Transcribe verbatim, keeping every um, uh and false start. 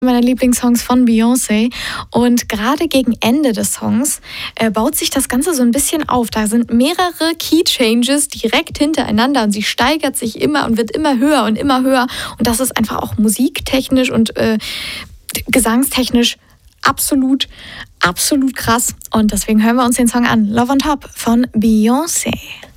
Meiner Lieblingssongs von Beyoncé. Und gerade gegen Ende des Songs äh, baut sich das Ganze so ein bisschen auf. Da sind mehrere Key-Changes direkt hintereinander und sie steigert sich immer und wird immer höher und immer höher. Und das ist einfach auch musiktechnisch und äh, gesangstechnisch absolut, absolut krass. Und deswegen hören wir uns den Song an. Love on Top von Beyoncé.